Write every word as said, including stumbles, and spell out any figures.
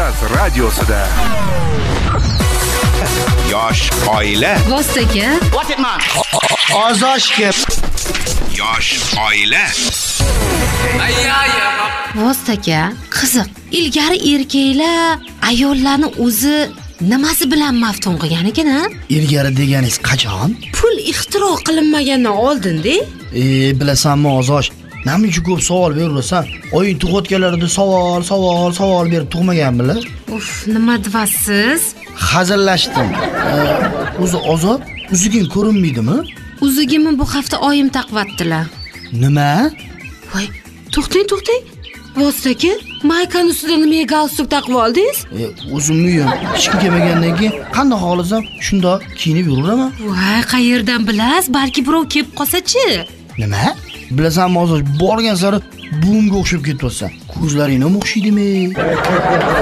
Yaz radiosida. Yosh oila. Vostaka. What it man? Ozoshga. Yosh oila. Vostaka, qiziq. Ilgari erkaklar ayollarni o'zi nimasi bilan maftun qilgan ekan-a? Ilgari deganingiz qachon? Pul ixtiro qilinmagandan oldin-da. E, bilasanmi Ozosh? Nima ko'p savol beraversan? Oying tug'otganlarida savol, savol, savol berib tug'maganmilar? Uf, nima deyapsiz? Hazillashdim. O'zi Ozod, uzuging ko'rinmaydimi? Uzugimni bu hafta oyim taqvatdilar. Nima? Voy, to'xtang, to'xtang. Vostaka, maykani ustida nimaga galstuk taqib oldingiz? E, o'zimni hech kim kelmagandan keyin qanday xohlasam shundoq kiyinib yuraveraman. Voy, qayerdan bilasiz? Balki birov kelib qolsa-chi? Nima? Bilasanmi Ozosh, borgan sari buvimga o'xshab ketyapsan. Ko'zlaring ham o'xshaydimi?